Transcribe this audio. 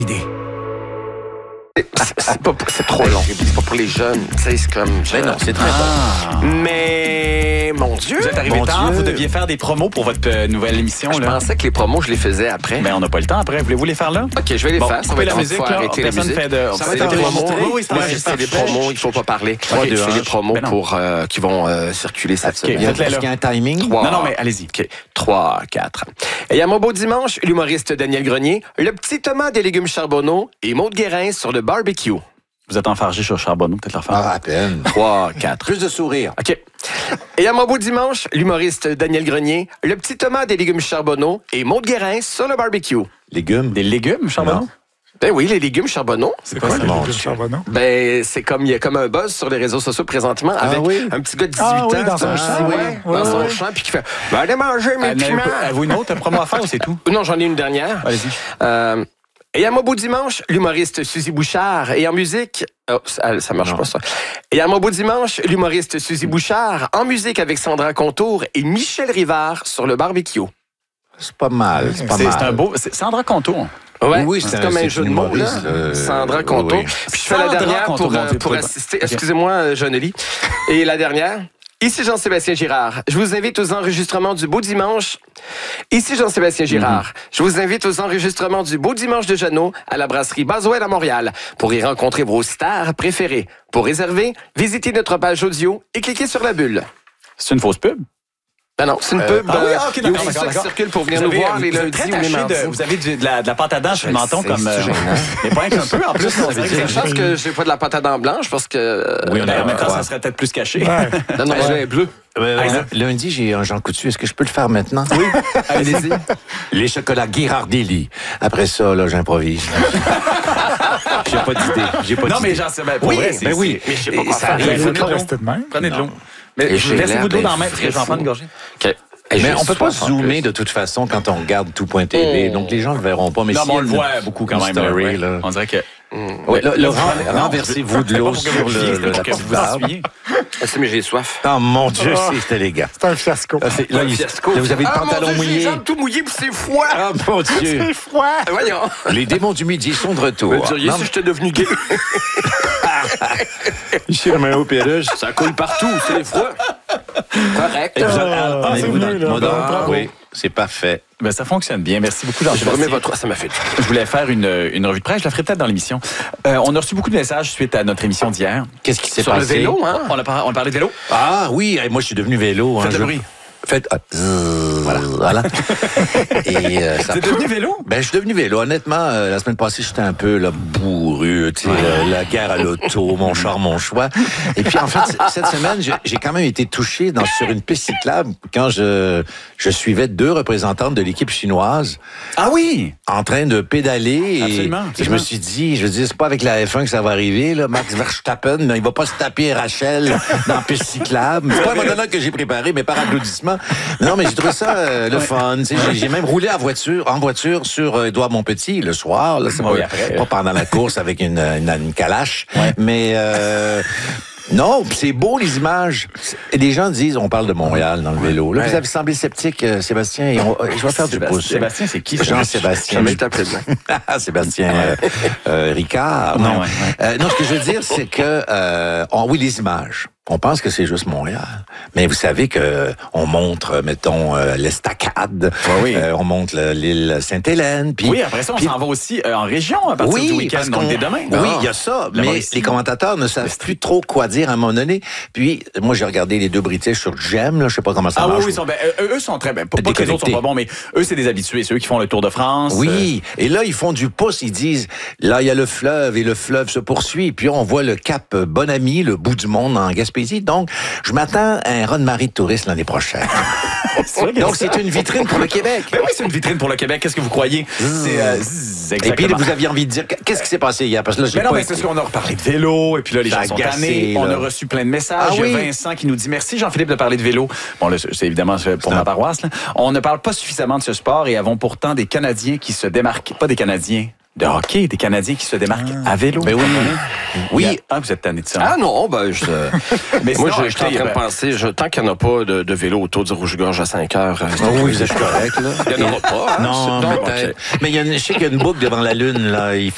idée. C'est trop long. C'est pas pour les jeunes. Tu sais, c'est comme... Mais non, c'est très bon. Mais, mon Dieu! Vous êtes arrivé Mon tard, Dieu. vous deviez faire des promos pour votre nouvelle émission. Je Là. pensais que les promos, je les faisais après. Mais on n'a pas le temps après. Voulez-vous les faire là? OK, je vais les Bon, faire. Ça va coupez être la musique, faut là. arrêter la Personne musique. fait de... Ça va c'est être des enregistré. promos. Oui, c'est Moi, enregistré. c'est des promos, il ne faut pas parler. C'est des promos Ben non. pour, qui vont circuler cette OK, semaine. faites-les Est-ce là. qu'il y a un timing? 3. Non, mais allez-y. OK. 3, 4. Et à mon beau dimanche, l'humoriste Daniel Grenier, le petit Thomas des légumes charbonneaux et Maude Guérin sur le barbecue. Vous êtes enfargé sur Charbonneau, peut-être leur faire. Ah, à peine. 3, 4. Plus de sourire. OK. Et à mon beau dimanche, l'humoriste Daniel Grenier, le petit Thomas des légumes charbonneaux et Maude Guérin sur le barbecue. Légumes. Des légumes, Charbonneau? Non. Ben oui, les légumes charbonneaux. C'est quoi ça? Mon Le Dieu. charbonneau? Ben, c'est comme, il y a comme un buzz sur les réseaux sociaux présentement avec oui? un petit gars de 18 Ah oui, ans. dans son champ, dans son champ, puis qui fait, ben, allez manger mes piments. Avez-vous une autre promo à faire ou c'est tout? Non, j'en ai une dernière. Allez-y. Et à mon beau dimanche, l'humoriste Suzy Bouchard. Et en musique... Oh, ça marche pas, ça. Et à mon beau dimanche, l'humoriste Suzy Bouchard. En musique avec Sandra Contour et Michel Rivard sur le barbecue. C'est pas mal. C'est pas C'est mal. un beau... C'est Sandra Contour. Ouais, Oui, c'est comme un jeu de mots, là. Sandra Contour. oui. Puis je fais la Sandra dernière Contour, pour, mon Dieu, pour pas- assister... Ok. Excusez-moi, Jeannelie. Et la dernière... Ici Jean-Sébastien Girard. Je vous invite aux enregistrements du Beau Dimanche. Ici Jean-Sébastien Girard. Je vous invite aux enregistrements du Beau Dimanche de Jeannot à la brasserie Baswell à Montréal pour y rencontrer vos stars préférées. Pour réserver, visitez notre page audio et cliquez sur la bulle. C'est une fausse pub? Non, c'est une pub. ah oui, ok, il y a d'accord, aussi ça qui d'accord. circule pour venir nous voir les vous êtes lundis très ou les taché mardis. vous avez de la pâte à dents sur le menton sais, comme... c'est gênant. mais pas un peu, en plus. Ça veut dire, je pense que j'ai pas de la pâte à dents blanche parce que... Oui, on En même temps, ouais. ça serait peut-être plus caché. Non, non, j'ai un bleu. Lundi, j'ai un Jean Coutu. Est-ce que je peux le faire maintenant? Oui, Allez-y. Les chocolats Ghirardelli. Après ça, là, j'improvise. J'ai pas d'idée. J'ai pas non, d'idée. mais j'en sais... Ben, pour Oui, vrai, c'est- ben oui. Mais je sais pas quoi Ça faire. arrive. Il faut Prenez de l'eau. rester de même. Prenez de l'eau. Non. Mais Et j'ai laissez-vous l'air de l'eau dans la d'être main, parce que j'en prends une gorgée. OK. Mais on peut pas zoomer de toute façon quand on regarde tout.tv. Donc les gens le verront pas. Mais Non, si mais on il le y a voit beaucoup quand une même. story, ouais. là. On dirait que... Ouais, là, Non, renversez-vous de l'eau sur le la que vous table. essuyez. Mais j'ai soif. Oh mon Dieu, c'est élégant. C'est un fiasco. Là, vous avez le pantalon mouillé. J'ai les jambes tout mouillées puis c'est froid. Ah mon Dieu. C'est froid. Voyons. Les démons du midi sont de retour. Vous diriez Non, si j'étais devenu gay. Michel Maillot Péruge. Ça coule partout, c'est froid. Correct. Et vous c'est avez venu, là. Bravo. Oui, c'est parfait. Ben, ça fonctionne bien. Merci beaucoup, Je remets Jean-Sébastien. votre... Ça m'a fait... Je voulais faire une revue de presse. Je la ferai peut-être dans l'émission. On a reçu beaucoup de messages suite à notre émission d'hier. Qu'est-ce qui s'est Sur passé? le vélo, hein? On a parlé de vélo. Ah oui, moi je suis devenu vélo. Faites le bruit. Faites. Voilà. Et ça. T'es devenu vélo? Ben, je suis devenu vélo. Honnêtement, la semaine passée, j'étais un peu là, bourru, tu sais, la guerre à l'auto, mon char, mon choix. Et puis, en fait, cette semaine, j'ai quand même été touché sur une piste cyclable quand je suivais 2 représentantes de l'équipe chinoise Ah oui! en train de pédaler. Et Absolument. je me suis dit, c'est pas avec la F1 que ça va arriver, là. Max Verstappen, il va pas se taper Rachel dans la piste cyclable. C'est pas un monologue que j'ai préparé, mais par applaudissement. Non, mais j'ai trouvé ça le fun. Tu sais, j'ai même roulé en voiture sur Édouard Montpetit le soir. Là, c'est Oui, pas, après. pas pendant la course avec une calache. Mais non, pis c'est beau les images. Et des gens disent, on parle de Montréal dans le vélo. Là, vous avez semblé sceptique, Sébastien. Et je vais faire du pouce. Sébastien, c'est qui? ça? Jean-Sébastien. Jamais t'appelé de même. Sébastien Ricard. Non. Non, ce que je veux dire, c'est que oui, les images. On pense que c'est juste Montréal. Mais vous savez que on montre, mettons, l'Estacade. Oui. On montre l'île Sainte-Hélène. Puis, Oui, après ça, on s'en va aussi en région à partir du week-end, parce donc qu'on- dès demain. Oui, il y a ça, La mais Mauricie. les commentateurs ne savent plus trop quoi dire à un moment donné. Puis, moi, j'ai regardé les 2 British sur Gem, là, je sais pas comment ça Ah marche. oui, eux sont très bien. Pas que les autres sont Déconnectés. pas bons, mais eux, c'est des habitués. C'est eux qui font le Tour de France. Oui, et là, ils font du pouce, ils disent, là, il y a le fleuve, et le fleuve se poursuit, puis on voit le cap Bonami, le bout du monde en Gaspésie, donc je m'attends à un raz-de-marée de touristes l'année prochaine. C'est vrai qu'il y a Donc, ça. c'est une vitrine pour le Québec. Ben oui, c'est une vitrine pour le Québec. Qu'est-ce que vous croyez? C'est Et puis, exactement. vous aviez envie de dire, qu'est-ce qui s'est passé hier? Parce que là, j'ai Mais non, pas mais été- c'est ce qu'on a reparlé de vélo, et puis là, les Ça gens a sont agacé, tannés. là. On a reçu plein de messages. Ah Il y a oui? Vincent qui nous dit merci, Jean-Philippe, de parler de vélo. Bon, là, c'est évidemment pour ma paroisse, là. On ne parle pas suffisamment de ce sport et avons pourtant des Canadiens qui se démarquent. Pas des Canadiens de hockey, des Canadiens qui se démarquent à vélo. Mais oui. Oui. Ah, vous êtes tanné de ça. Ah non, ben, Mais moi, sinon, je suis en train de penser, tant qu'il n'y en a pas de vélo autour du Rouge-Gorge à 5 heures. Oui, vous êtes correct, là. Il n'y en aura pas. Hein? Non, Donc, peut-être. Mais je sais qu'il y a une boucle devant la Lune, là. Il